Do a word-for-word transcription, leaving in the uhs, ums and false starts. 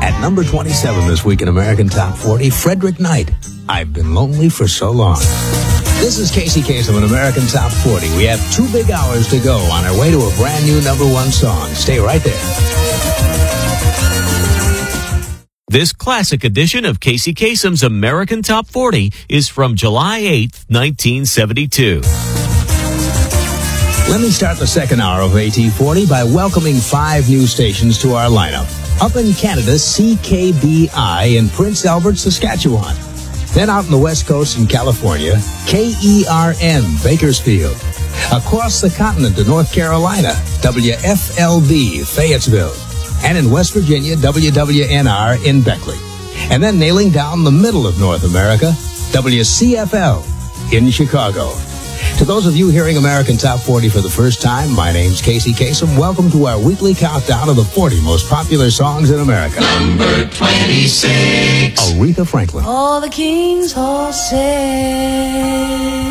At number twenty-seven this week in American Top forty, Frederick Knight, I've Been Lonely for So Long. This is Casey Kasem in American Top forty. We have two big hours to go on our way to a brand new number one song. Stay right there. This classic edition of Casey Kasem's American Top forty is from July eighth, nineteen seventy-two. Let me start the second hour of A T forty by welcoming five new stations to our lineup. Up in Canada, C K B I in Prince Albert, Saskatchewan. Then out in the West Coast in California, K E R N, Bakersfield. Across the continent to North Carolina, W F L B, Fayetteville. And in West Virginia, W W N R in Beckley. And then nailing down the middle of North America, W C F L in Chicago. To those of you hearing American Top forty for the first time, my name's Casey Kasem. Welcome to our weekly countdown of the forty most popular songs in America. Number twenty-six. Aretha Franklin. All the king's horses